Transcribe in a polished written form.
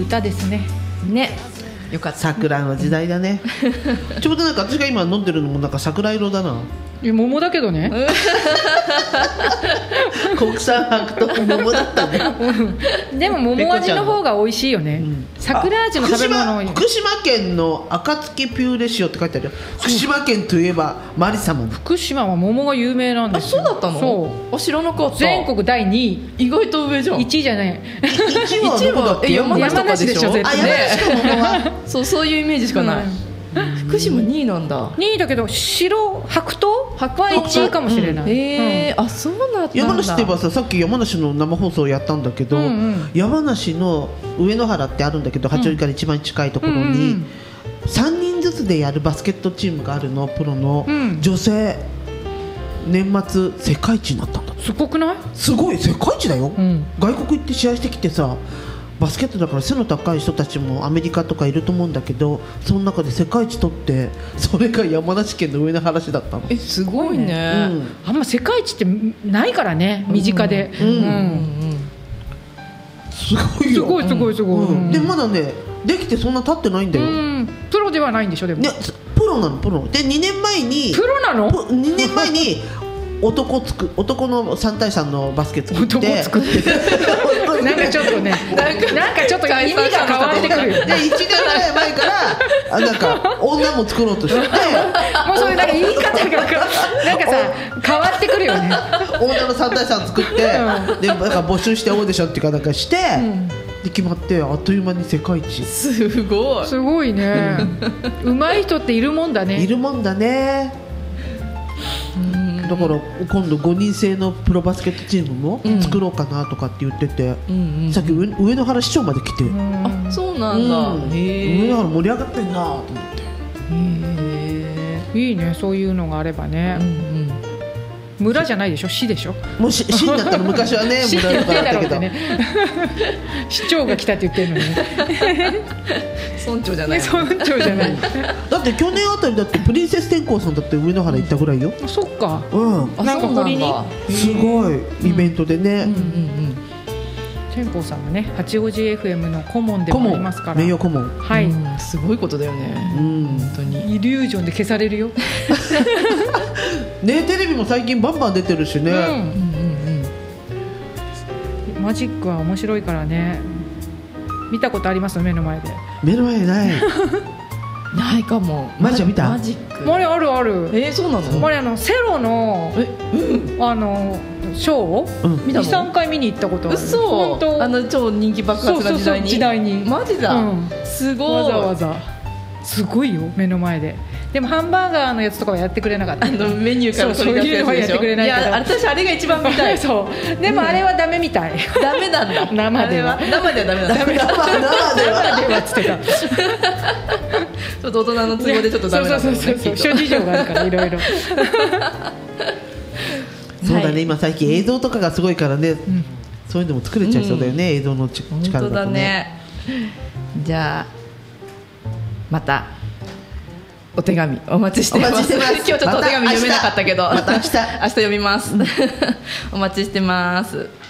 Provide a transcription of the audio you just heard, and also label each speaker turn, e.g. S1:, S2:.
S1: 歌ですね。
S2: ね、よかった。
S3: 桜の時代だね。ちょうどなんか私が今飲んでるのもなんか桜色だな。
S1: 桃だけどね。
S3: 国産白桃桃だったね。
S1: でも桃味の方が美味しいよね。桜味の食べ物。
S3: 福島県の暁ピューレ塩って書いてあるよ。福島県といえばマリサも。
S1: 福島は桃が有名なんですよ。
S2: あ、そうだったの？
S1: そう。
S2: 知らなかった。
S1: 全国第2位。
S2: 意外と上じゃん。
S1: 1位じゃない。
S3: 1位はどこだっけ？
S2: 山梨でしょ。
S1: 絶対。
S3: あ、山梨か桃は。
S2: そういうイメージしかない。福島2位なんだ。
S1: 2位だけど白桃は1位かもしれない。
S2: あ、そうなんだ。
S3: 山梨って言えばさ、さっき山梨の生放送やったんだけど、山梨の上野原ってあるんだけど、八王子から一番近いところに3人ずつでやるバスケットチームがあるの。プロの女性、年末世界一になったんだ。
S1: すごくない？
S3: すごい、世界一だよ。外国行って試合してきてさ、バスケットだから背の高い人たちもアメリカとかいると思うんだけど、その中で世界一取って、それが山梨県の上野原市だったの。
S2: すごいね。
S1: あんま世界一ってないからね、身近で。
S3: すごいよ。
S1: すごい。
S3: でまだね、できてそんな経ってないんだよ。
S1: プロではないんでしょ。でも
S3: ね、プロなの。プロで2年前に
S1: プロなの
S3: ？2年前に男の3対3のバスケ作って
S1: なんかちょっとね、なんかちょっと意味が変わってくるよ。
S3: で1年ぐらい前からなんか女も作ろうとして、
S1: もうそれなんか言い方がなんかさ変わってくるよね。
S3: 女の3対3作って、でなんか募集してオーディションっていうかなんかして、で決まってあっという間に世界一。
S2: すごい
S1: ね。上手い人っているもんだね。
S3: いるもんだね。だから今度5人制のプロバスケットチームも作ろうかなとかって言ってて、さっき上野原市長まで来て、
S2: あ、そうなんだ。
S3: 上野原盛り上がってんなと思って。
S1: いいね、そういうのがあればね。村じゃないでしょ、市でしょ。
S3: もう市だったら昔はね、村とかだったけど、
S1: 市長が来たって言ってるのに
S2: 村長じゃない。
S3: だって去年あたりだってプリンセス天功さんだって上野原行ったぐらいよ。
S1: そっか。
S2: なんか掘りに
S3: すごいイベントでね。
S1: 天功さんはね、八王子 FM の顧問でもありますから。
S3: 名誉顧問。
S1: はい。
S2: すごいことだよね。本当に。
S1: イリュージョンで消されるよ。
S3: ね、テレビも最近バンバン出てるしね。
S1: マジックは面白いからね。見たことあります？目の前で。
S3: 目の前ない。
S2: ないかも。
S3: マジ見た？
S2: マジック。
S1: あれある。
S2: そうなの？
S1: あれセロのショーを2、3回見に行ったことある。
S2: 嘘。超人気爆発な時代に。マジだ。すごい。
S1: わざわざ。すごいよ、目の前で。でもハンバーガーのやつとかはやってくれなかった。
S2: メニューから取り出すやつでしょ。そういうのはやってくれないけど。いや、私あれが一番見たい。
S1: そう。でもあれはダメみたい。
S2: ダメなんだ。
S1: 生ではダメなんだ。
S3: 生では
S1: っつってた。
S2: ちょっと大人の都合でちょっとダメなんだね。
S1: そう諸事情があるからいろいろ。
S3: そうだね、今最近映像とかがすごいからね、そういうのも作れちゃいそうだよね、映像の力だとね。
S2: 本当だね。じゃあまたお手紙お待ちしてます。今日ちょっとお手紙読めなかったけど、また明日読みます。お待ちしてます。